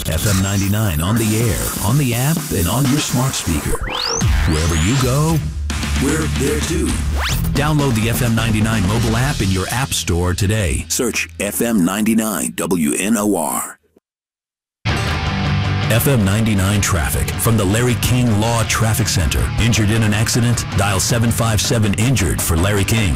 FM 99 on the air, on the app, and on your smart speaker. Wherever you go, we're there too. Download the FM 99 mobile app in your app store today. Search FM 99 WNOR. FM 99 traffic from the Larry King Law Traffic Center. Injured in an accident? Dial 757-INJURED for Larry King.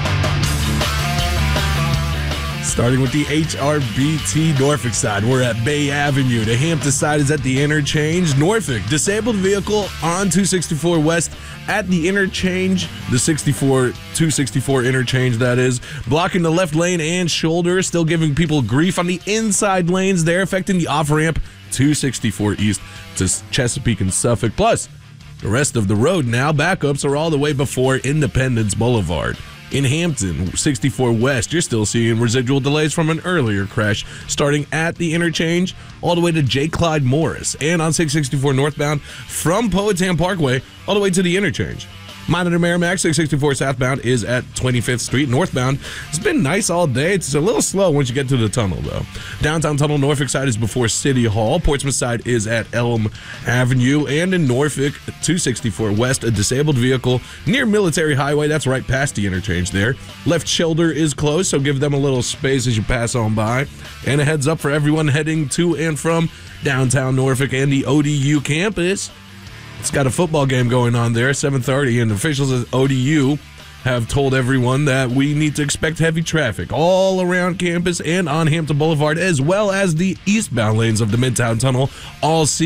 Starting with the HRBT Norfolk side, we're at Bay Avenue. The Hampton side is at the interchange. Norfolk, disabled vehicle on 264 West at the interchange. The 264 interchange, that is. Blocking the left lane and shoulder. Still giving people grief on the inside lanes there, affecting the off-ramp 264 East to Chesapeake and Suffolk. Plus, the rest of the road now, backups are all the way before Independence Boulevard. In Hampton, 64 West, you're still seeing residual delays from an earlier crash, starting at the interchange all the way to J. Clyde Morris, and on 664 northbound from Powhatan Parkway all the way to the interchange. Monitor Merrimack, 664 southbound is at 25th Street. Northbound, it's been nice all day. It's a little slow once you get to the tunnel, though. Downtown Tunnel, Norfolk side is before City Hall. Portsmouth side is at Elm Avenue. And in Norfolk, 264 West, a disabled vehicle near Military Highway. That's right past the interchange there. Left shoulder is closed, so give them a little space as you pass on by. And a heads up for everyone heading to and from downtown Norfolk and the ODU campus. It's got a football game going on there, 7:30, and officials at ODU have told everyone that we need to expect heavy traffic all around campus and on Hampton Boulevard, as well as the eastbound lanes of the Midtown Tunnel all